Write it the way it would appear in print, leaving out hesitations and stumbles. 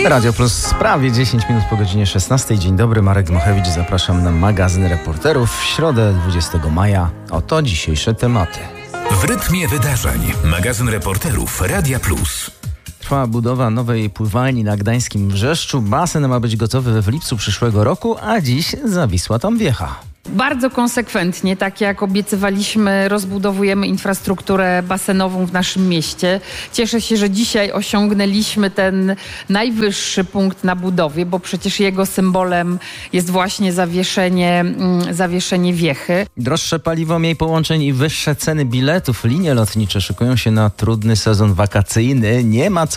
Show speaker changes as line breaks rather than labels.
Radio Plus, prawie 10 minut po godzinie 16. Dzień dobry, Marek Dmochewicz. Zapraszam na magazyn reporterów w środę 20 maja. Oto dzisiejsze tematy.
W rytmie wydarzeń. Magazyn reporterów Radia Plus.
Trwa budowa nowej pływalni na gdańskim Wrzeszczu. Basen ma być gotowy w lipcu przyszłego roku, a dziś zawisła tam wiecha.
Bardzo konsekwentnie, tak jak obiecywaliśmy, rozbudowujemy infrastrukturę basenową w naszym mieście. Cieszę się, że dzisiaj osiągnęliśmy ten najwyższy punkt na budowie, bo przecież jego symbolem jest właśnie zawieszenie wiechy.
Droższe paliwo, mniej połączeń i wyższe ceny biletów. Linie lotnicze szykują się na trudny sezon wakacyjny. Nie ma co